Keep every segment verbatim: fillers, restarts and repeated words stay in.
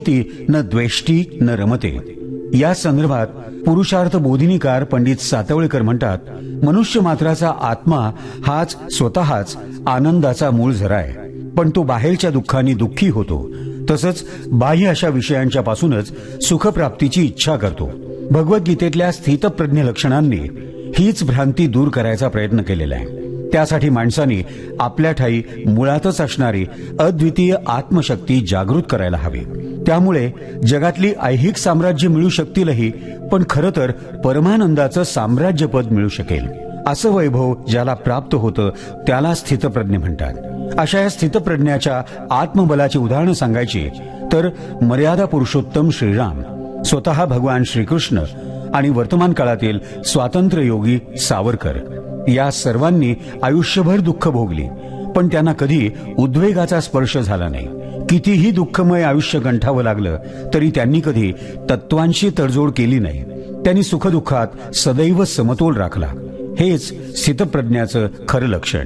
ती न द्वेष्टी न रमते. या संदर्भात पुरुषार्थ बोधिनीकार पंडित सातवळेकर म्हणतात, मनुष्य मात्राचा आत्मा हाच स्वतःच आनंदाचा मूळ झरा आहे, पण तो बाहेरच्या दुःखांनी दुःखी होतो. तसंच बाह्य अशा विषयांच्या पासूनच सुखप्राप्तीची इच्छा करतो. भगवद्गीतेतल्या स्थितप्रज्ञ लक्षणांनी हीच भ्रांती दूर करायचा प्रयत्न केलेला आहे. त्यासाठी माणसाने आपल्या ठायी मुळातच असणारी अद्वितीय आत्मशक्ती जागृत करायला हवी. त्यामुळे जगातली ऐहिक साम्राज्य मिळू शकतीलही, पण खरं तर परमानंदाचं साम्राज्यपद मिळू शकेल. असं वैभव ज्याला प्राप्त होतं त्याला स्थितप्रज्ञ म्हणतात. अशा या स्थितप्रज्ञाच्या आत्मबलाची उदाहरणं सांगायची तर मर्यादा पुरुषोत्तम श्रीराम, स्वतः भगवान श्रीकृष्ण आणि वर्तमान काळातील स्वातंत्र्य योगी सावरकर या सर्वांनी आयुष्यभर दुःख भोगली, पण त्यांना कधी उद्वेगाचा स्पर्श झाला नाही. कितीही दुःखमय आयुष्य गंठावं लागलं तरी त्यांनी कधी तत्वांशी तडजोड केली नाही. त्यांनी सुखदुःखात सदैव समतोल राखला. हेच स्थितप्रज्ञाचं खरं लक्षण.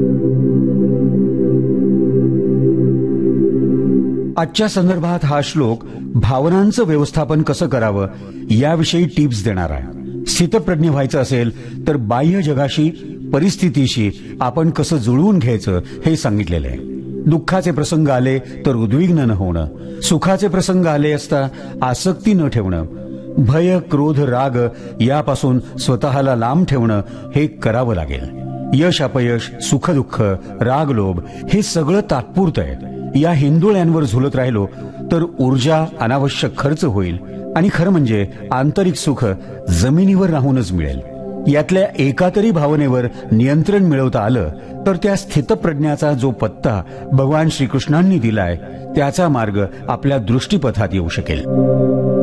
आजच्या संदर्भात हा श्लोक भावनांचं व्यवस्थापन कसं करावं याविषयी टिप्स देणार आहे. स्थितप्रज्ञ व्हायचं असेल तर बाह्य जगाशी, परिस्थितीशी आपण कसं जुळवून घ्यायचं हे सांगितलेलं आहे. दुःखाचे प्रसंग आले तर उद्विग्न न होणं, सुखाचे प्रसंग आले असता आसक्ती न ठेवणं, भय, क्रोध, राग यापासून स्वतःला लांब ठेवणं हे करावं लागेल. यश अपयश, सुखदुःख, राग लोभ हे सगळं तात्पुरतं आहे. या हिंदुळ्यांवर झुलत राहिलो तर ऊर्जा, अनावश्यक खर्च होईल आणि खरं म्हणजे आंतरिक सुख जमिनीवर राहूनच मिळेल. यातल्या एका तरी भावनेवर नियंत्रण मिळवता आलं तर त्या स्थितप्रज्ञाचा जो पत्ता भगवान श्रीकृष्णांनी दिलाय त्याचा मार्ग आपल्या दृष्टीपथात येऊ शकेल.